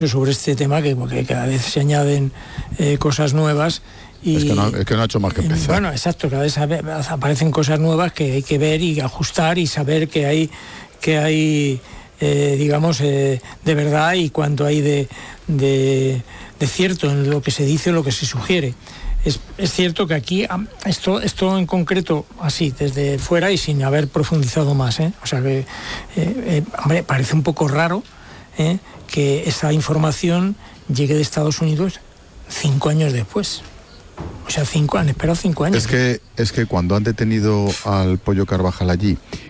sobre este tema, porque cada vez se añaden cosas nuevas. Y, es que no ha hecho más que empezar. Bueno, exacto, cada vez aparecen cosas nuevas que hay que ver y ajustar y saber que hay digamos, de verdad y cuánto hay de cierto en lo que se dice o lo que se sugiere. Es cierto que aquí, esto en concreto, así, desde fuera y sin haber profundizado más, o sea que, hombre, parece un poco raro que esa información llegue de Estados Unidos 5 años después. O sea, han esperado 5 años. Es que cuando han detenido al Pollo Carvajal allí